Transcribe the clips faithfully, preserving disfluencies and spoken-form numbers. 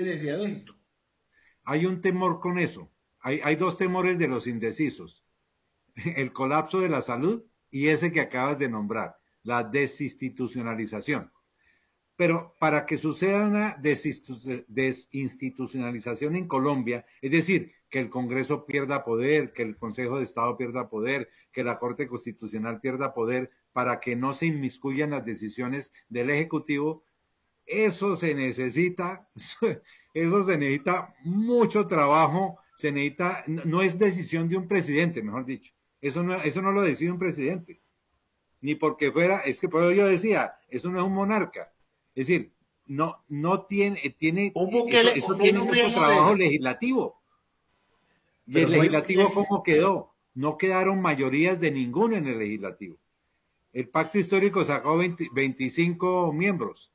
desde adentro. Hay un temor con eso. Hay, hay dos temores de los indecisos. El colapso de la salud y ese que acabas de nombrar, la desinstitucionalización. Pero para que suceda una desinstitucionalización en Colombia, es decir, que el Congreso pierda poder, que el Consejo de Estado pierda poder, que la Corte Constitucional pierda poder, para que no se inmiscuyan las decisiones del Ejecutivo, eso se necesita, eso se necesita mucho trabajo, se necesita, no es decisión de un presidente, mejor dicho, eso no, eso no lo decide un presidente, ni porque fuera, es que por eso yo decía, eso no es un monarca, es decir, no, no tiene, tiene, Un eso, Bukele, eso no hay tiene mucho gobierno trabajo de, legislativo, y pero el no hay legislativo, gobierno. ¿cómo quedó? No quedaron mayorías de ninguno en el legislativo. El pacto histórico sacó veinte, veinticinco miembros,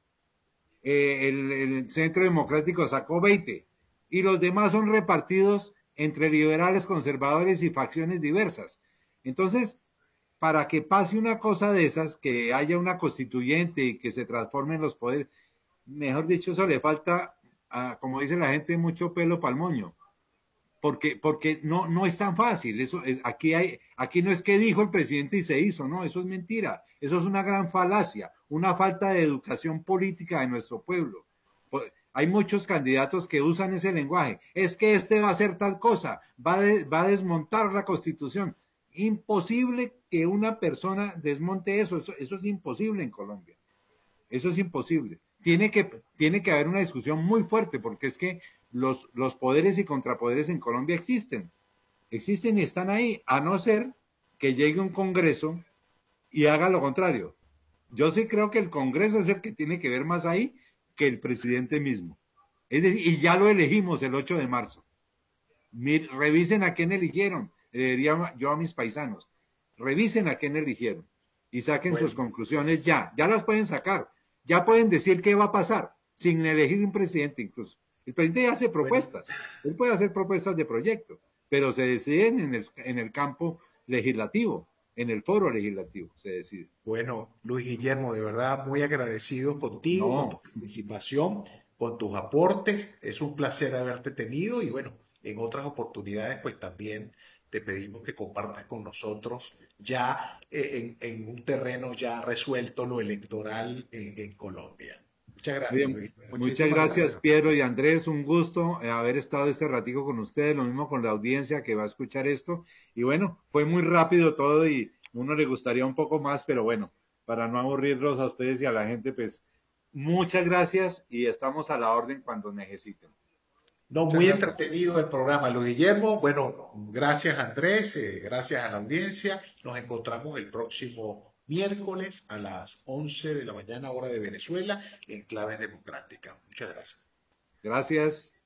eh, el, el, Centro Democrático sacó veinte y los demás son repartidos entre liberales, conservadores y facciones diversas. Entonces, para que pase una cosa de esas, que haya una constituyente y que se transformen los poderes, mejor dicho, eso le falta, a, como dice la gente, mucho pelo pa'l moño. Porque, porque no, no es tan fácil. Eso es, aquí, hay, aquí no es que dijo el presidente y se hizo, no, eso es mentira. Eso es una gran falacia, una falta de educación política de nuestro pueblo. Hay muchos candidatos que usan ese lenguaje. Es que este va a hacer tal cosa, va, de, va a desmontar la Constitución. Imposible que una persona desmonte eso. eso. Eso es imposible en Colombia. Eso es imposible. Tiene que, tiene que haber una discusión muy fuerte, porque es que los, los poderes y contrapoderes en Colombia existen. Existen y están ahí, a no ser que llegue un Congreso y haga lo contrario. Yo sí creo que el Congreso es el que tiene que ver más ahí que el presidente mismo. Es decir, y ya lo elegimos el ocho de marzo. Mir, revisen a quién eligieron, le diría yo a mis paisanos. Revisen a quién eligieron y saquen sus Bueno, conclusiones ya. Ya las pueden sacar. Ya pueden decir qué va a pasar sin elegir un presidente incluso. El presidente ya hace bueno, propuestas. Él puede hacer propuestas de proyecto, pero se deciden en el, en el campo legislativo, en el foro legislativo se decide. bueno, Luis Guillermo, de verdad muy agradecido contigo, con tu No, participación, con tus aportes. Es un placer haberte tenido y bueno, en otras oportunidades pues también te pedimos que compartas con nosotros ya eh, en, en un terreno ya resuelto lo electoral en, en Colombia. Muchas gracias, bien, Luis. muchas Muchísimas gracias, gracias. Piero y Andrés. Un gusto eh, haber estado este ratico con ustedes. Lo mismo con la audiencia que va a escuchar esto. Y bueno, fue muy rápido todo y uno le gustaría un poco más, pero bueno, para no aburrirlos a ustedes y a la gente, pues muchas gracias y estamos a la orden cuando necesiten. No, Muchas muy gracias. entretenido el programa, Luis Guillermo. Bueno, gracias Andrés, eh, gracias a la audiencia. Nos encontramos el próximo miércoles a las once de la mañana, hora de Venezuela, en Claves Democráticas. Muchas gracias. Gracias.